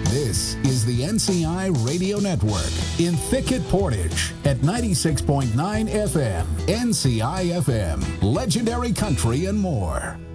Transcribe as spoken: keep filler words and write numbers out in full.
This is the N C I Radio Network in Thicket Portage at ninety-six point nine F M, N C I F M, Legendary Country and more.